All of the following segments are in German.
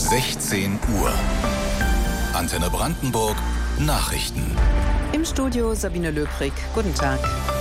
16 Uhr. Antenne Brandenburg Nachrichten. Im Studio Sabine Löbrig. Guten Tag.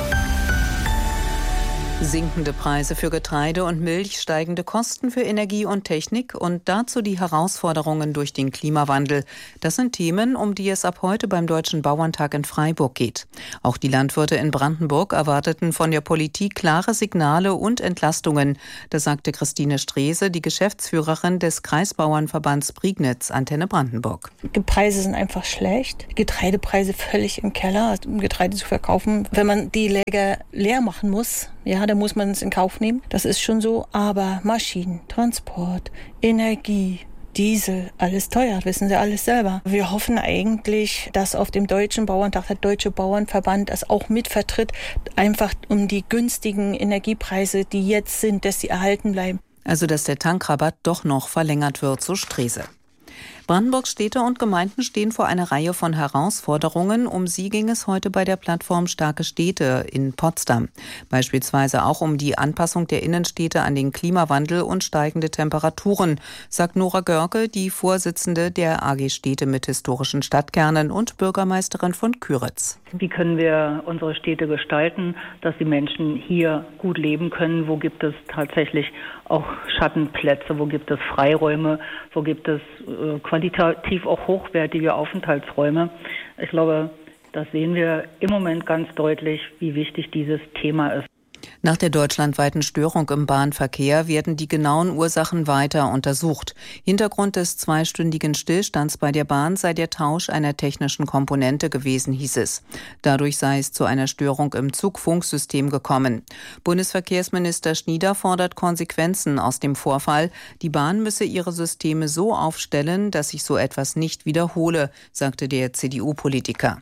Sinkende Preise für Getreide und Milch, steigende Kosten für Energie und Technik und dazu die Herausforderungen durch den Klimawandel. Das sind Themen, um die es ab heute beim Deutschen Bauerntag in Freiburg geht. Auch die Landwirte in Brandenburg erwarteten von der Politik klare Signale und Entlastungen. Das sagte Christine Strese, die Geschäftsführerin des Kreisbauernverbands Prignitz, Antenne Brandenburg. Die Preise sind einfach schlecht. Getreidepreise völlig im Keller, um Getreide zu verkaufen. Wenn man die Läger leer machen muss, ja, da muss man es in Kauf nehmen. Das ist schon so. Aber Maschinen, Transport, Energie, Diesel, alles teuer, wissen Sie alles selber. Wir hoffen eigentlich, dass auf dem Deutschen Bauerntag der Deutsche Bauernverband das auch mitvertritt, einfach um die günstigen Energiepreise, die jetzt sind, dass sie erhalten bleiben. Also, dass der Tankrabatt doch noch verlängert wird, so Strese. Brandenburgs Städte und Gemeinden stehen vor einer Reihe von Herausforderungen. Um sie ging es heute bei der Plattform Starke Städte in Potsdam. Beispielsweise auch um die Anpassung der Innenstädte an den Klimawandel und steigende Temperaturen, sagt Nora Görke, die Vorsitzende der AG Städte mit historischen Stadtkernen und Bürgermeisterin von Küritz. Wie können wir unsere Städte gestalten, dass die Menschen hier gut leben können? Wo gibt es tatsächlich auch Schattenplätze? Wo gibt es Freiräume? Wo gibt es qualitativ auch hochwertige Aufenthaltsräume? Ich glaube, das sehen wir im Moment ganz deutlich, wie wichtig dieses Thema ist. Nach der deutschlandweiten Störung im Bahnverkehr werden die genauen Ursachen weiter untersucht. Hintergrund des zweistündigen Stillstands bei der Bahn sei der Tausch einer technischen Komponente gewesen, hieß es. Dadurch sei es zu einer Störung im Zugfunksystem gekommen. Bundesverkehrsminister Schnieder fordert Konsequenzen aus dem Vorfall. Die Bahn müsse ihre Systeme so aufstellen, dass sich so etwas nicht wiederhole, sagte der CDU-Politiker.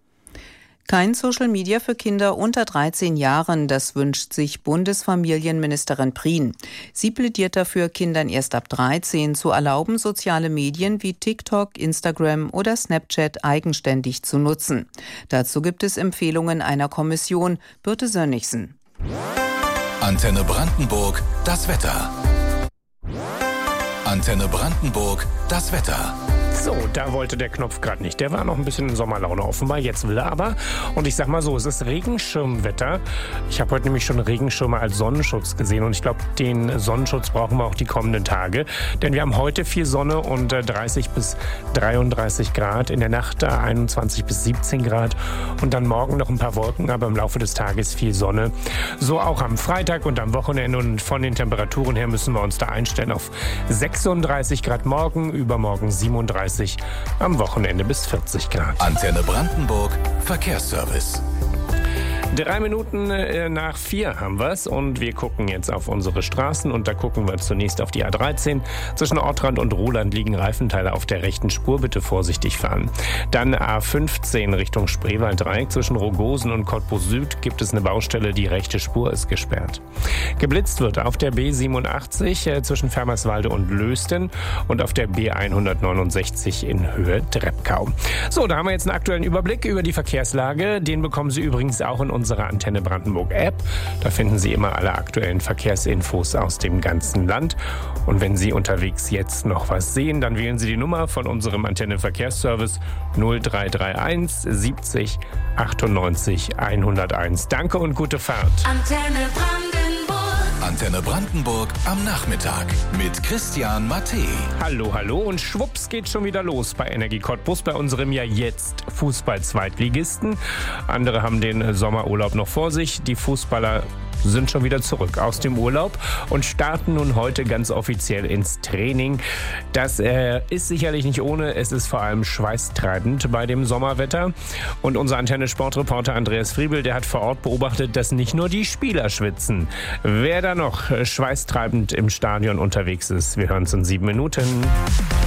Kein Social Media für Kinder unter 13 Jahren, das wünscht sich Bundesfamilienministerin Prien. Sie plädiert dafür, Kindern erst ab 13 zu erlauben, soziale Medien wie TikTok, Instagram oder Snapchat eigenständig zu nutzen. Dazu gibt es Empfehlungen einer Kommission. Birte Sönnigsen. Antenne Brandenburg, das Wetter. Antenne Brandenburg, das Wetter. So, da wollte der Knopf gerade nicht. Der war noch ein bisschen in Sommerlaune offenbar. Jetzt will er aber. Und ich sag mal so, es ist Regenschirmwetter. Ich habe heute nämlich schon Regenschirme als Sonnenschutz gesehen. Und ich glaube, den Sonnenschutz brauchen wir auch die kommenden Tage. Denn wir haben heute viel Sonne und 30 bis 33 Grad. In der Nacht 21 bis 17 Grad. Und dann morgen noch ein paar Wolken, aber im Laufe des Tages viel Sonne. So auch am Freitag und am Wochenende. Und von den Temperaturen her müssen wir uns da einstellen auf 36 Grad morgen, übermorgen 37, am Wochenende bis 40 Grad. Antenne Brandenburg, Verkehrsservice. 3 Minuten nach 4 haben wir's und wir gucken jetzt auf unsere Straßen und da gucken wir zunächst auf die A13. Zwischen Ortrand und Ruhland liegen Reifenteile auf der rechten Spur, bitte vorsichtig fahren. Dann A15 Richtung Spreewald-Dreieck. Zwischen Rogosen und Cottbus Süd gibt es eine Baustelle, die rechte Spur ist gesperrt. Geblitzt wird auf der B87 zwischen Fermerswalde und Lösten und auf der B169 in Höhe Treppkau. So, da haben wir jetzt einen aktuellen Überblick über die Verkehrslage. Den bekommen Sie übrigens auch in unserer Antenne Brandenburg App. Da finden Sie immer alle aktuellen Verkehrsinfos aus dem ganzen Land. Und wenn Sie unterwegs jetzt noch was sehen, dann wählen Sie die Nummer von unserem Antenne Verkehrsservice 0331 70 98 101. Danke und gute Fahrt. Antenne Brandenburg am Nachmittag mit Christian Matte. Hallo, hallo und schwupps geht schon wieder los bei Energie Cottbus, bei unserem ja jetzt Fußball-Zweitligisten. Andere haben den Sommerurlaub noch vor sich. Die Fußballer sind schon wieder zurück aus dem Urlaub und starten nun heute ganz offiziell ins Training. Das ist sicherlich nicht ohne, es ist vor allem schweißtreibend bei dem Sommerwetter. Und unser Antenne-Sportreporter Andreas Friebel, der hat vor Ort beobachtet, dass nicht nur die Spieler schwitzen. Wer da noch schweißtreibend im Stadion unterwegs ist, wir hören es in 7 Minuten.